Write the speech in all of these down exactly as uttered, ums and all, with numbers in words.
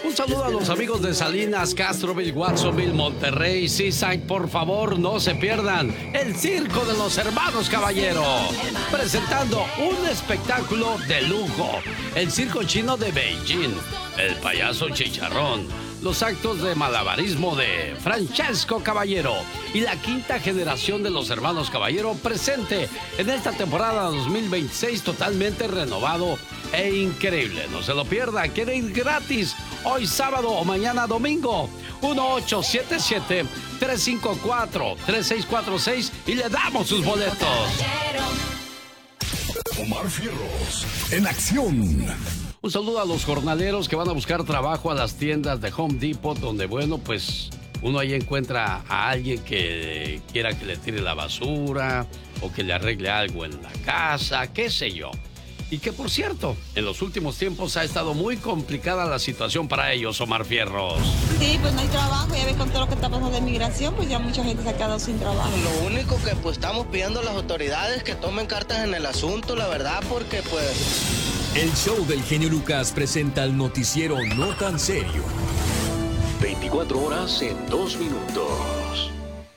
Un saludo a los amigos de Salinas, Castroville, Watsonville, Monterrey, Seaside. Por favor, no se pierdan el Circo de los Hermanos Caballero, presentando un espectáculo de lujo. El Circo Chino de Beijing, el Payaso Chicharrón, los actos de malabarismo de Francesco Caballero y la quinta generación de los Hermanos Caballero presente en esta temporada dos mil veintiséis, totalmente renovado e increíble. No se lo pierda, quiere ir gratis hoy sábado o mañana domingo. uno ocho siete siete, tres cinco cuatro, tres seis cuatro seis y le damos sus boletos. Omar Fierros en acción. Un saludo a los jornaleros que van a buscar trabajo a las tiendas de Home Depot, donde, bueno, pues uno ahí encuentra a alguien que quiera que le tire la basura o que le arregle algo en la casa, qué sé yo. Y que, por cierto, en los últimos tiempos ha estado muy complicada la situación para ellos, Omar Fierros. Sí, pues no hay trabajo, ya ves con todo lo que está pasando de migración, pues ya mucha gente se ha quedado sin trabajo. Lo único que pues estamos pidiendo a las autoridades que tomen cartas en el asunto, la verdad, porque pues... El show del genio Lucas presenta el noticiero No Tan Serio. veinticuatro horas en dos minutos.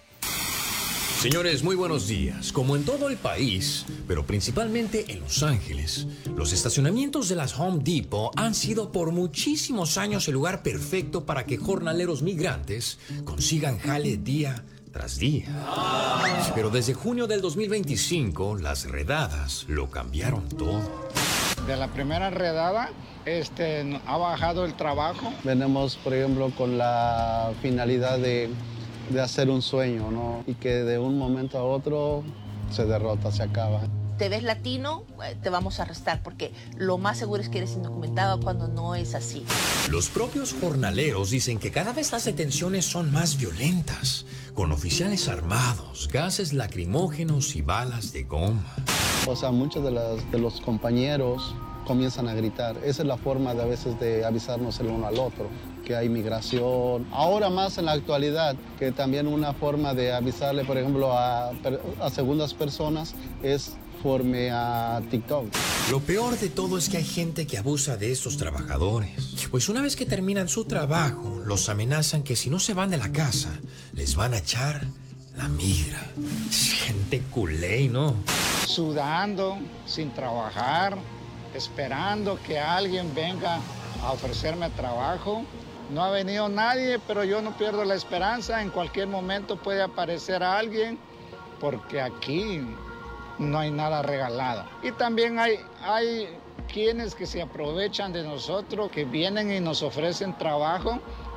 Señores, muy buenos días. Como en todo el país, pero principalmente en Los Ángeles, los estacionamientos de las Home Depot han sido por muchísimos años el lugar perfecto para que jornaleros migrantes consigan jale día tras día. Pero desde junio del dos mil veinticinco, las redadas lo cambiaron todo. De la primera redada, este, ha bajado el trabajo. Venimos, por ejemplo, con la finalidad de, de hacer un sueño, ¿no? Y que de un momento a otro se derrota, se acaba. Te ves latino, te vamos a arrestar, porque lo más seguro es que eres indocumentado cuando no es así. Los propios jornaleros dicen que cada vez las detenciones son más violentas, con oficiales armados, gases lacrimógenos y balas de goma. O sea, muchos de, las, de los compañeros comienzan a gritar. Esa es la forma de a veces de avisarnos el uno al otro, que hay migración. Ahora más en la actualidad, que también una forma de avisarle, por ejemplo, a, a segundas personas es conforme a TikTok. Lo peor de todo es que hay gente que abusa de estos trabajadores. Pues una vez que terminan su trabajo, los amenazan que si no se van de la casa, les van a echar la migra. Gente culé, ¿no? Sudando, sin trabajar, esperando que alguien venga a ofrecerme trabajo. No ha venido nadie, pero yo no pierdo la esperanza. En cualquier momento puede aparecer alguien, porque aquí no hay nada regalado. Y también hay, hay quienes que se aprovechan de nosotros, que vienen y nos ofrecen trabajo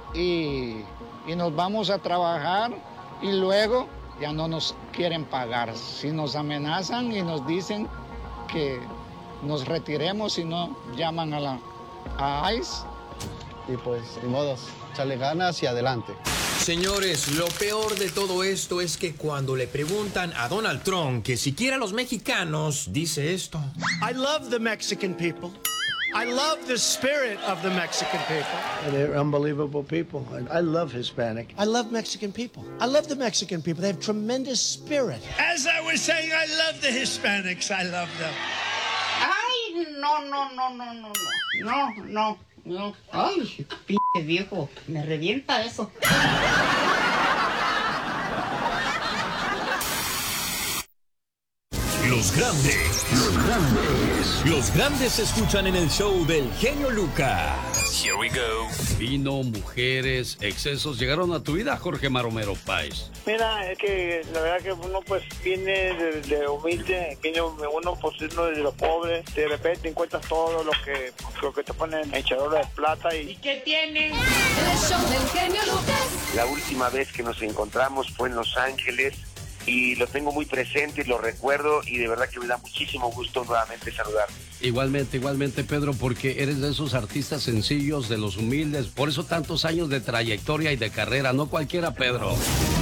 y, y nos vamos a trabajar y luego ya no nos quieren pagar. Si nos amenazan y nos dicen que nos retiremos y no llaman a la a ICE. Y pues, ni modos, echarle ganas y adelante. Señores, lo peor de todo esto es que cuando le preguntan a Donald Trump que si quiere a los mexicanos, dice esto. I love the Mexican people. I love the spirit of the Mexican people. They're unbelievable people. I love Hispanic. I love Mexican people. I love the Mexican people. They have tremendous spirit. As I was saying, I love the Hispanics. I love them. Ay, no, no, no, no, no, no, no, no. No. Ay, p*** viejo, me revienta eso. Los grandes, los grandes, los grandes se escuchan en el show del genio Lucas. Here we go. Vino, mujeres, excesos llegaron a tu vida, Jorge Maromero Páez. Mira, es que la verdad que uno pues viene de, de humilde, viene uno pues uno de los pobres, de repente encuentras todo lo que lo que te ponen en echadora de plata y... ¿Y qué tienen? El show del genio Lucas. La última vez que nos encontramos fue en Los Ángeles y lo tengo muy presente y lo recuerdo y de verdad que me da muchísimo gusto nuevamente saludarte. Igualmente, igualmente, Pedro, porque eres de esos artistas sencillos, de los humildes, por eso tantos años de trayectoria y de carrera, no cualquiera, Pedro.